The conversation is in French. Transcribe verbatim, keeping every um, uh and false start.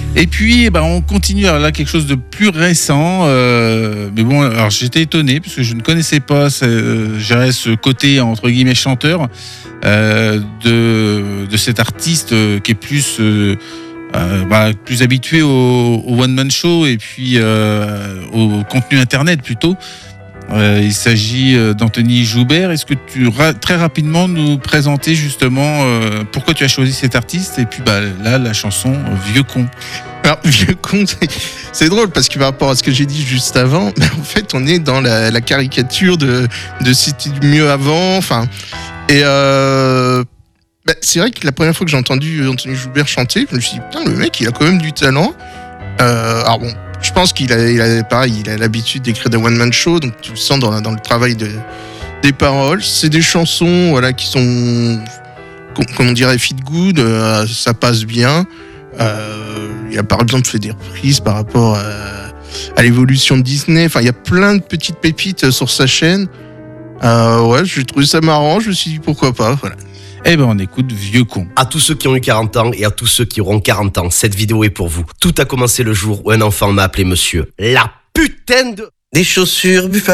Et puis, eh ben, on continue. Alors là, quelque chose de plus récent. Euh, mais bon, alors j'étais étonné parce que je ne connaissais pas ce, je dirais, ce côté entre guillemets chanteur euh, de de cet artiste euh, qui est plus euh, euh, bah, plus habitué au, au one man show et puis euh, au contenu internet plutôt. Euh, il s'agit d'Anthony Joubert. Est-ce que tu ra- très rapidement nous présenter justement euh, pourquoi tu as choisi cet artiste et puis bah, là la chanson Vieux con. Alors, Vieux con, c'est, c'est drôle parce que par rapport à ce que j'ai dit juste avant, ben, en fait, on est dans la, la caricature de, de c'était du mieux avant. Enfin, et euh, ben, c'est vrai que la première fois que j'ai entendu Anthony Joubert chanter, je me suis dit, putain, le mec, il a quand même du talent. Euh, alors bon, je pense qu'il a, il a, pareil, il a l'habitude d'écrire des one-man shows, donc tu le sens dans, dans le travail de, des paroles. C'est des chansons voilà, qui sont, comme on dirait, feel good, euh, ça passe bien. Euh, il a par exemple fait des reprises par rapport à, à l'évolution de Disney. Enfin, il y a plein de petites pépites sur sa chaîne. Euh, ouais, j'ai trouvé ça marrant. Je me suis dit pourquoi pas. Voilà. Eh ben, on écoute Vieux con. À tous ceux qui ont eu quarante ans et à tous ceux qui auront quarante ans, cette vidéo est pour vous. Tout a commencé le jour où un enfant m'a appelé monsieur. La putain de... Des chaussures Buffalo.